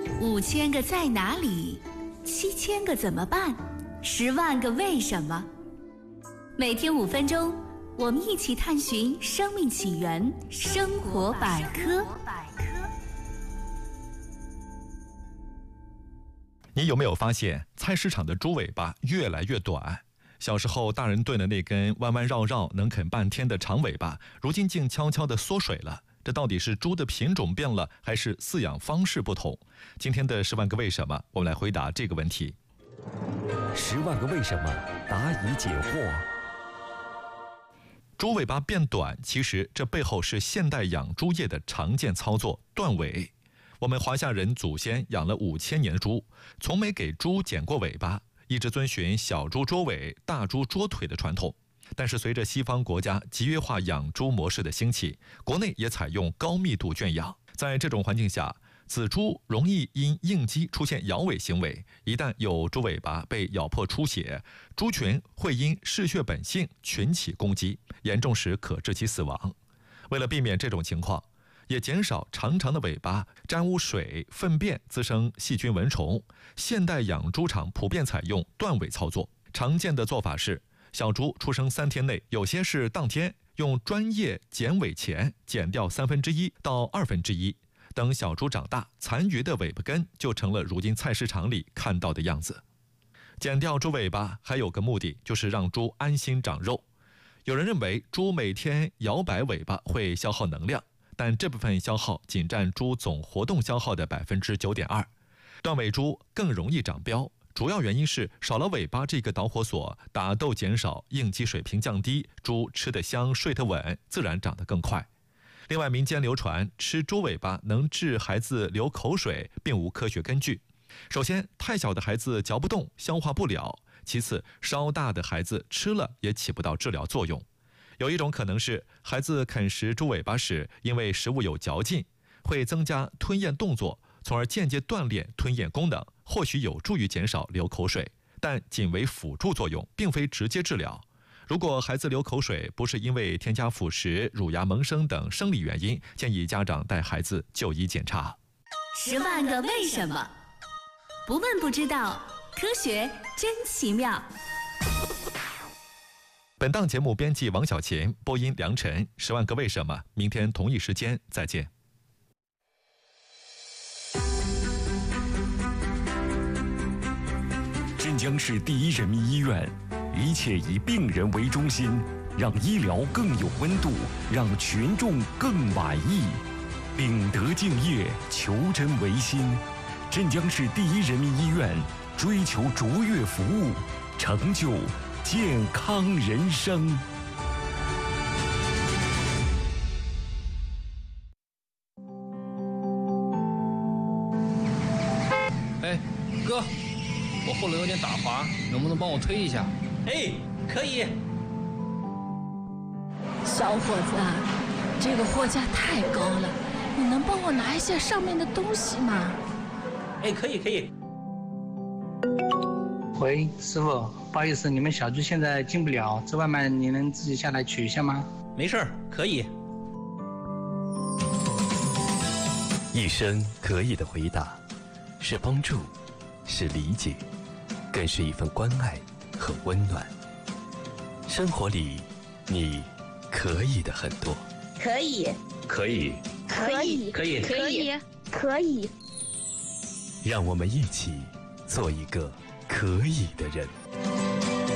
5000个在哪里，7000个怎么办，10万个为什么。每天5分钟，我们一起探寻生命起源，生活百科。 你有没有发现菜市场的猪尾巴越来越短？小时候大人炖的那根弯弯绕绕能啃半天的长尾巴，如今竟悄悄地缩水了。这到底是猪的品种变了，还是饲养方式不同？今天的10万个为什么，我们来回答这个问题。 10万个为什么，答疑解惑。 猪尾巴变短，其实这背后是现代养猪业的常见操作——断尾。我们华夏人祖先养了5000年的猪，从没给猪剪过尾巴，一直遵循小猪捉尾、大猪捉腿的传统。但是随着西方国家集约化养猪模式的兴起，国内也采用高密度圈养。在这种环境下，仔猪容易因应激出现摇尾行为，一旦有猪尾巴被咬破出血，猪群会因嗜血本性群起攻击，严重时可致其死亡。为了避免这种情况，也减少长长的尾巴沾污水、粪便滋生细菌蚊虫，现代养猪场普遍采用断尾操作。常见的做法是，小猪出生3天内，有些是当天用专业剪尾钳剪掉1/3到1/2，等小猪长大，残余的尾巴根就成了如今菜市场里看到的样子。剪掉猪尾巴还有个目的，就是让猪安心长肉。有人认为猪每天摇摆尾巴会消耗能量，但这部分消耗仅占猪总活动消耗的9.2%。断尾猪更容易长膘，主要原因是少了尾巴这个导火索，打斗减少，应激水平降低，猪吃得香，睡得稳，自然长得更快。另外，民间流传吃猪尾巴能致孩子流口水，并无科学根据。首先，太小的孩子嚼不动，消化不了；其次，稍大的孩子吃了也起不到治疗作用。有一种可能是，孩子啃食猪尾巴时，因为食物有嚼劲，会增加吞咽动作，从而间接锻炼吞咽功能，或许有助于减少流口水，但仅为辅助作用，并非直接治疗。如果孩子流口水不是因为添加辅食、乳牙萌生等生理原因，建议家长带孩子就医检查。 10万个为什么，不问不知道，科学真奇妙。 本档节目编辑王小琴，播音梁晨。10万个为什么，明天同一时间再见。 镇江市第一人民医院，一切以病人为中心，让医疗更有温度，让群众更满意。秉德敬业，求真为心。镇江市第一人民医院追求卓越服务，成就健康人生。 哎，哥，我后轮有点打滑，能不能帮我推一下？ 哎，可以。 小伙子，这个货架太高了，你能帮我拿一下上面的东西吗？ 哎，可以。 喂，师傅，不好意思，你们小区现在进不了，这外卖你能自己下来取一下吗？ 没事儿，可以。 一声可以的回答，是帮助，是理解，更是一份关爱和温暖。生活里，你可以的很多。 可以。 让我们一起做一个可以的人。